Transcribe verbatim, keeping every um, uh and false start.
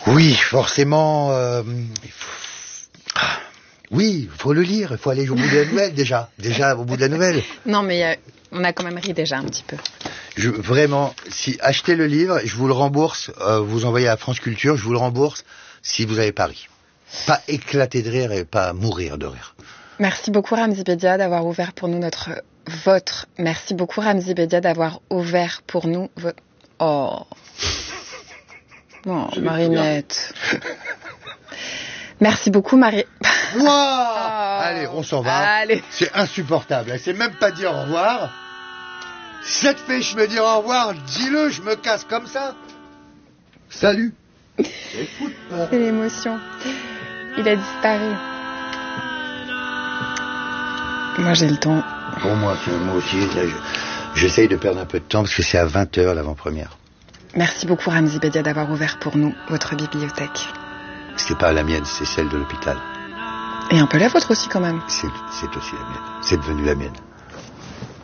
Oui, forcément. Euh, il faut... ah, oui, il faut le lire. Il faut aller au bout de la nouvelle déjà. Déjà au bout de la nouvelle. Non, mais euh, on a quand même ri déjà un petit peu. Je, vraiment, si achetez le livre, je vous le rembourse. Euh, vous envoyez à France Culture, je vous le rembourse si vous avez pas ri. Pas éclater de rire et pas mourir de rire. Merci beaucoup Ramzy Bedia d'avoir ouvert pour nous notre votre. Merci beaucoup Ramzy Bedia d'avoir ouvert pour nous. Vo... Oh. Oh, Marinette. Merci beaucoup, Marie. Wow oh. Allez, on s'en va. Allez. C'est insupportable. Elle sait même pas dire au revoir. Si ça te fait je me dire au revoir, dis-le, je me casse comme ça. Salut. Écoute, euh... C'est l'émotion. Il a disparu. Moi, j'ai le temps. Pour moi, moi aussi, là, je, j'essaye de perdre un peu de temps parce que c'est à vingt heures l'avant-première. Merci beaucoup Ramzy Bedia d'avoir ouvert pour nous votre bibliothèque. C'est pas la mienne, c'est celle de l'hôpital. Et un peu la vôtre aussi quand même. C'est, c'est aussi la mienne. C'est devenu la mienne.